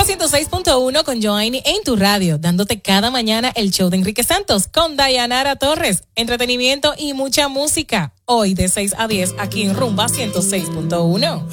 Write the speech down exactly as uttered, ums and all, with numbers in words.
ciento seis punto uno con Joanny en tu radio, dándote cada mañana el show de Enrique Santos con Dayanara Torres, entretenimiento y mucha música. Hoy de seis a diez aquí en Rumba ciento seis punto uno.